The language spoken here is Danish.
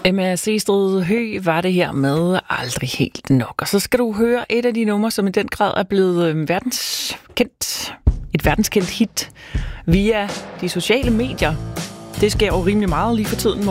Emma Seestred Høgh var det her med Aldrig helt nok. Og så skal du høre et af de numre, som i den grad er blevet verdenskendt. Et verdenskendt hit via de sociale medier. Det sker jo rimelig meget lige for tiden.